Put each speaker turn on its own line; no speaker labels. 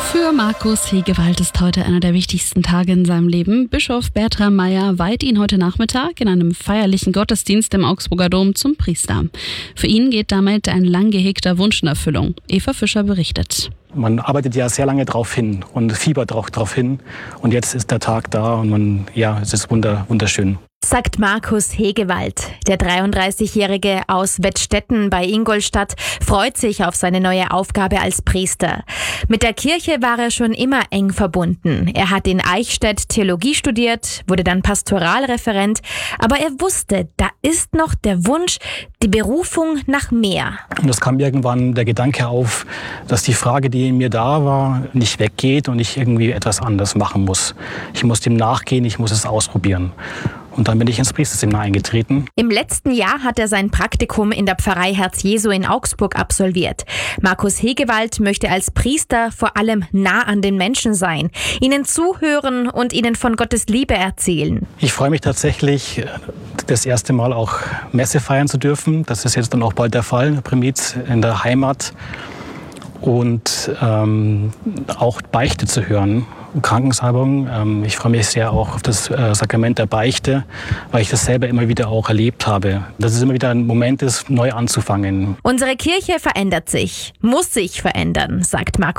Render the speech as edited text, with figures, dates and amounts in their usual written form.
Für Markus Hegewald ist heute einer der wichtigsten Tage in seinem Leben. Bischof Bertram Meyer weiht ihn heute Nachmittag in einem feierlichen Gottesdienst im Augsburger Dom zum Priester. Für ihn geht damit ein lang gehegter Wunsch in Erfüllung. Eva Fischer berichtet.
Man arbeitet ja sehr lange drauf hin und fiebert auch drauf hin. Und jetzt ist der Tag da und es ist wunderschön.
Sagt Markus Hegewald. Der 33-Jährige aus Wettstetten bei Ingolstadt freut sich auf seine neue Aufgabe als Priester. Mit der Kirche war er schon immer eng verbunden. Er hat in Eichstätt Theologie studiert, wurde dann Pastoralreferent, aber er wusste, da ist noch der Wunsch, die Berufung nach mehr.
Und es kam irgendwann der Gedanke auf, dass die Frage, die in mir da war, nicht weggeht und ich irgendwie etwas anders machen muss. Ich muss dem nachgehen, ich muss es ausprobieren. Und dann bin ich ins Priesterseminar eingetreten.
Im letzten Jahr hat er sein Praktikum in der Pfarrei Herz Jesu in Augsburg absolviert. Markus Hegewald möchte als Priester vor allem nah an den Menschen sein, ihnen zuhören und ihnen von Gottes Liebe erzählen.
Ich freue mich tatsächlich, das erste Mal auch Messe feiern zu dürfen. Das ist jetzt dann auch bald der Fall, Primiz in der Heimat. Und auch Beichte zu hören. Krankensalbung. Ich freue mich sehr auch auf das Sakrament der Beichte, weil ich das selber immer wieder auch erlebt habe. Dass es immer wieder ein Moment ist, neu anzufangen.
Unsere Kirche verändert sich, muss sich verändern, sagt Markus